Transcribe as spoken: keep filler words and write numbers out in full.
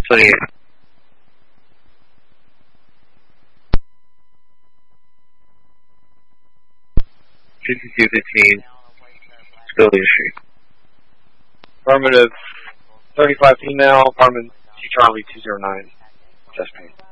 twenty-eight. fifty-two fifteen. Still the issue. Affirmative. thirty-five female. Apartment T Charlie two zero nine. Chest pain.